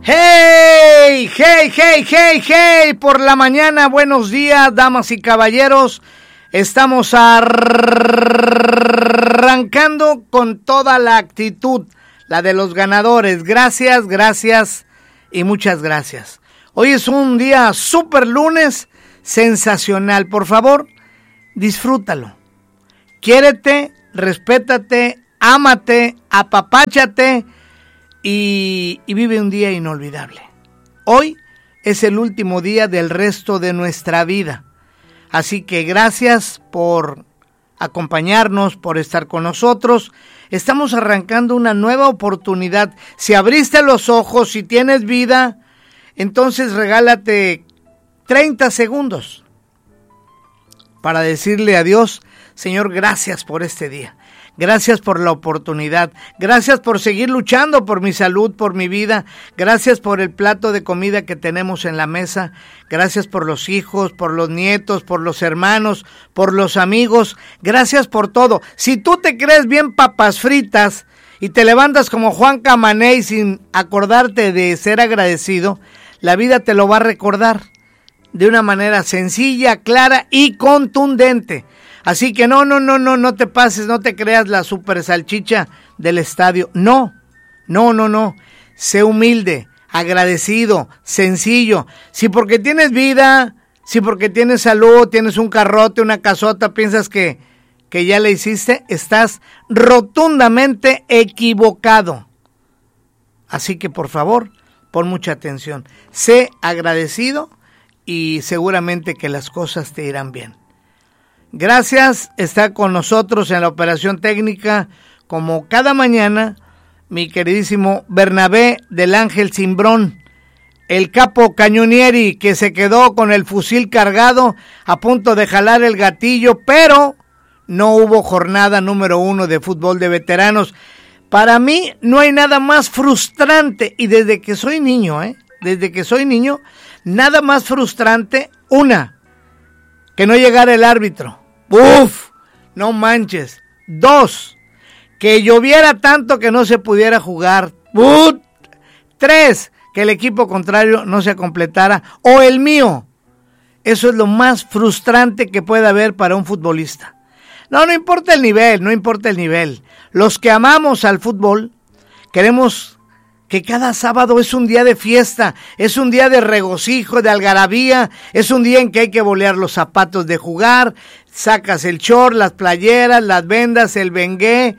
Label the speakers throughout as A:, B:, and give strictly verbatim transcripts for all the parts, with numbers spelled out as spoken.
A: Hey, hey, hey, hey, hey, por la mañana, buenos días, damas y caballeros. Estamos arrancando con toda la actitud, la de los ganadores. Gracias, gracias y muchas gracias. Hoy es un día súper lunes, sensacional. Por favor, disfrútalo. Quiérete, respétate, ámate, apapáchate. Y, y vive un día inolvidable. Hoy es el último día del resto de nuestra vida. Así que gracias por acompañarnos, por estar con nosotros. Estamos arrancando una nueva oportunidad. Si abriste los ojos, si tienes vida, entonces regálate treinta segundos para decirle a Dios: Señor, gracias por este día. Gracias por la oportunidad, gracias por seguir luchando por mi salud, por mi vida, gracias por el plato de comida que tenemos en la mesa, gracias por los hijos, por los nietos, por los hermanos, por los amigos, gracias por todo. Si tú te crees bien papas fritas y te levantas como Juan Camaney sin acordarte de ser agradecido, la vida te lo va a recordar de una manera sencilla, clara y contundente. Así que no, no, no, no, no te pases, no te creas la super salchicha del estadio. No, no, no, no. Sé humilde, agradecido, sencillo. Si porque tienes vida, si porque tienes salud, tienes un carrote, una casota, piensas que, que ya le hiciste, estás rotundamente equivocado. Así que por favor, pon mucha atención. Sé agradecido y seguramente que las cosas te irán bien. Gracias, está con nosotros en la operación técnica, como cada mañana, mi queridísimo Bernabé del Ángel Cimbrón, el capo Cañonieri, que se quedó con el fusil cargado a punto de jalar el gatillo, pero no hubo jornada número uno de fútbol de veteranos. Para mí no hay nada más frustrante, y desde que soy niño, ¿eh? desde que soy niño, nada más frustrante, una, que no llegara el árbitro. ¡Uf! No manches. Dos, que lloviera tanto que no se pudiera jugar. ¡Uf! Tres, que el equipo contrario no se completara. O el mío. Eso es lo más frustrante que puede haber para un futbolista. No, no importa el nivel, no importa el nivel. Los que amamos al fútbol, queremos que cada sábado es un día de fiesta, es un día de regocijo, de algarabía, es un día en que hay que bolear los zapatos de jugar, sacas el short, las playeras, las vendas, el bengué,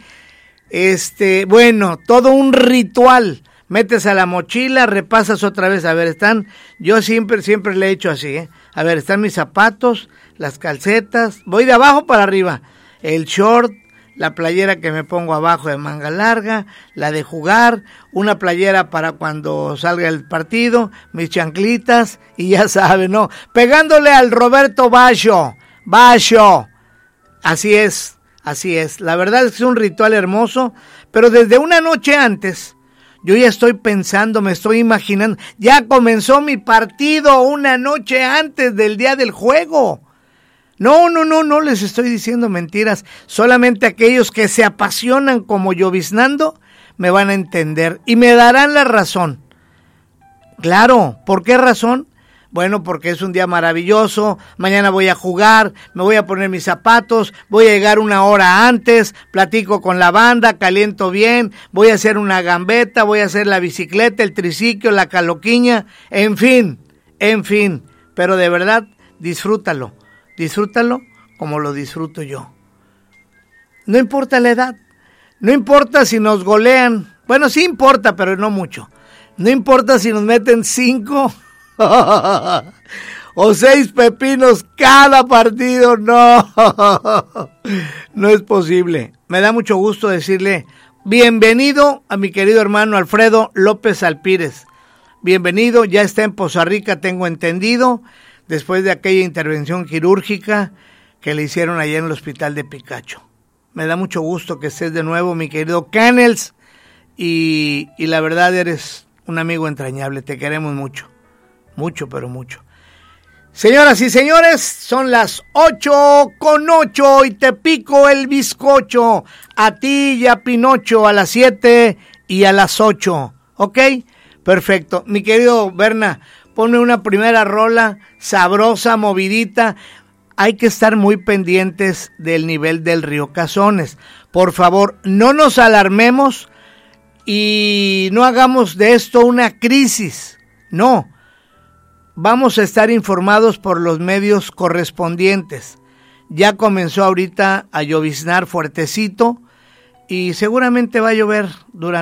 A: este, bueno, todo un ritual. Metes a la mochila, repasas otra vez, a ver, están, yo siempre, siempre le he hecho así, ¿eh? A ver, están mis zapatos, las calcetas, voy de abajo para arriba, el short, la playera que me pongo abajo de manga larga, la de jugar, una playera para cuando salga el partido, mis chanclitas, y ya saben, ¿no? Pegándole al Roberto Baggio, Baggio, así es, así es, la verdad es que es un ritual hermoso, pero desde una noche antes, yo ya estoy pensando, me estoy imaginando, ya comenzó mi partido una noche antes del día del juego. No, no, no, no les estoy diciendo mentiras. Solamente aquellos que se apasionan como lloviznando me van a entender y me darán la razón. Claro, ¿por qué razón? Bueno, porque es un día maravilloso, mañana voy a jugar, me voy a poner mis zapatos, voy a llegar una hora antes, platico con la banda, caliento bien, voy a hacer una gambeta, voy a hacer la bicicleta, el triciclo, la caloquiña, en fin, en fin, pero de verdad, disfrútalo. Disfrútalo como lo disfruto yo. No importa la edad, no importa si nos golean, bueno, sí importa, pero no mucho. No importa si nos meten cinco o seis pepinos cada partido, no, no es posible. Me da mucho gusto decirle bienvenido a mi querido hermano Alfredo López Alpírez. Bienvenido, ya está en Poza Rica, tengo entendido, después de aquella intervención quirúrgica que le hicieron allá en el hospital de Picacho. Me da mucho gusto que estés de nuevo, mi querido Canels, y, y la verdad eres un amigo entrañable, te queremos mucho, mucho, pero mucho. Señoras y señores, son las ocho con ocho y te pico el bizcocho, a ti y a Pinocho a las siete y a las ocho, ¿ok? Perfecto. Mi querido Berna, ponme una primera rola sabrosa, movidita. Hay que estar muy pendientes del nivel del río Cazones. Por favor, no nos alarmemos y no hagamos de esto una crisis. No, vamos a estar informados por los medios correspondientes. Ya comenzó ahorita a lloviznar fuertecito y seguramente va a llover durante